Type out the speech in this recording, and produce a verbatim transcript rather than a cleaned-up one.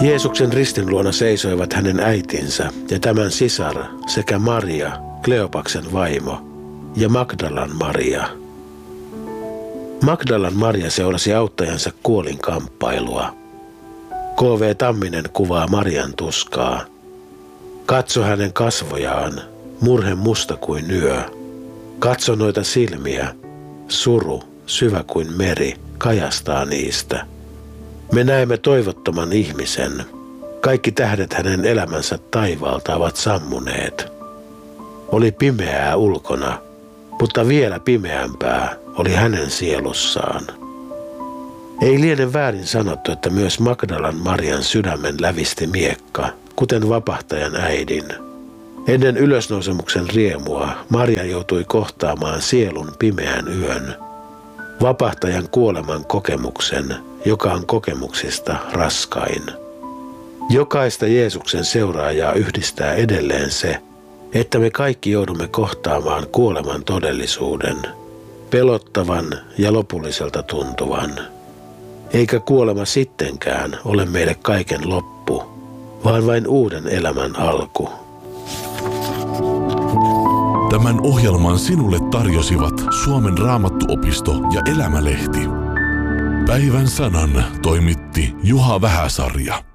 Jeesuksen ristin luona seisoivat hänen äitinsä ja tämän sisar sekä Maria, Kleopaksen vaimo, ja Magdalan Maria. Magdalan Maria seurasi auttajansa kuolinkamppailua. K V Tamminen kuvaa Marian tuskaa. Katso hänen kasvojaan, murhe musta kuin yö. Katso noita silmiä, suru, syvä kuin meri, kajastaa niistä. Me näemme toivottoman ihmisen. Kaikki tähdet hänen elämänsä taivaalta ovat sammuneet. Oli pimeää ulkona, mutta vielä pimeämpää oli hänen sielussaan. Ei liene väärin sanottu, että myös Magdalan Marian sydämen lävisti miekka, kuten vapahtajan äidin. Ennen ylösnousemuksen riemua Maria joutui kohtaamaan sielun pimeän yön, vapahtajan kuoleman kokemuksen, joka on kokemuksista raskain. Jokaista Jeesuksen seuraajaa yhdistää edelleen se, että me kaikki joudumme kohtaamaan kuoleman todellisuuden, pelottavan ja lopulliselta tuntuvan. Eikä kuolema sittenkään ole meille kaiken loppu, vaan vain uuden elämän alku. Tämän ohjelman sinulle tarjosivat Suomen Raamattuopisto ja Elämälehti. Päivän sanan toimitti Juha Vähäsarja.